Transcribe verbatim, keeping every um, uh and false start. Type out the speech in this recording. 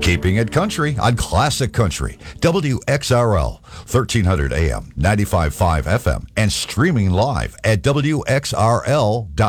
Keeping it country on Classic Country, W X R L, thirteen hundred A M, ninety-five point five F M, and streaming live at W X R L dot com.